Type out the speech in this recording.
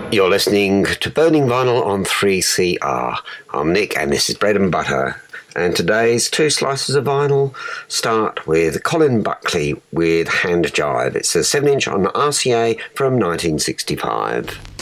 You're listening to Burning Vinyl on 3CR. I'm Nick and this is Bread and Butter. And today's two slices of vinyl start with Colin Buckley with Hand Jive. It's a 7-inch on RCA from 1965.